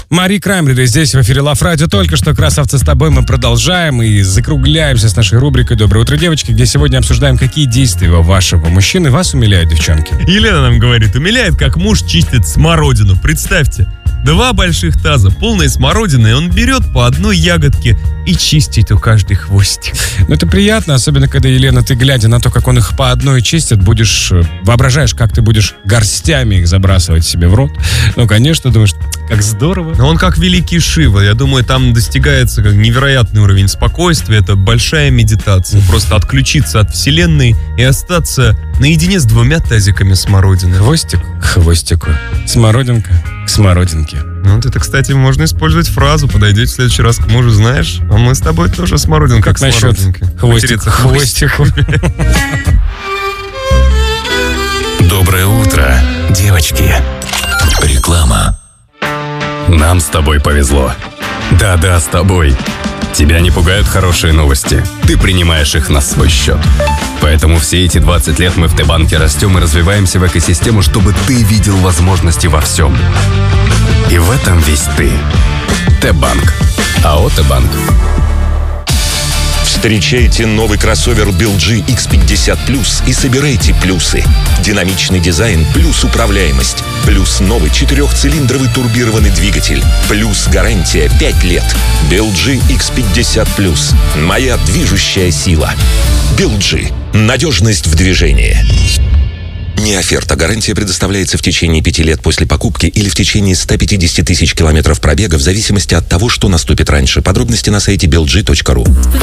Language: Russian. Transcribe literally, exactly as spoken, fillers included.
Мари Краймбрери здесь в эфире Лав Радио. Только что, красавцы, с тобой мы продолжаем и закругляемся с нашей рубрикой «Доброе утро, девочки», где сегодня обсуждаем, какие действия вашего мужчины вас умиляют, девчонки. Елена нам говорит, умиляет, как муж чистит смородину. Представьте, два больших таза, полные смородины, и он берет по одной ягодке и чистит у каждой хвостик. Ну, это приятно, особенно когда, Елена, ты, глядя на то, как он их по одной чистит, будешь, воображаешь, как ты будешь горстями их забрасывать себе в рот. Ну, конечно, думаешь, как здорово. Но он как великий Шива. Я думаю, там достигается как невероятный уровень спокойствия. Это большая медитация. Просто отключиться от вселенной и остаться наедине с двумя тазиками смородины. Хвостик к хвостику, смородинка к смородинке. Ну, вот это, кстати, можно использовать фразу. Подойдете в следующий раз к мужу, знаешь, а мы с тобой тоже смородинка как к смородинке. Хвостик к хвостику. Доброе утро, девочки. Реклама. Нам с тобой повезло. Да-да, с тобой. Тебя не пугают хорошие новости. Ты принимаешь их на свой счет. Поэтому все эти двадцать лет мы в Т-банке растем и развиваемся в экосистему, чтобы ты видел возможности во всем. И в этом весь ты. Т-банк. АО Т-банк. Встречайте новый кроссовер би эл джи икс пятьдесят плюс и собирайте плюсы. Динамичный дизайн плюс управляемость. Плюс новый четырехцилиндровый турбированный двигатель. Плюс гарантия пять лет. би эл джи икс пятьдесят плюс. Моя движущая сила. би эл джи. Надежность в движении. Не оферта. Гарантия предоставляется в течение пяти лет после покупки или в течение ста пятидесяти тысяч километров пробега в зависимости от того, что наступит раньше. Подробности на сайте би эл джи точка ру.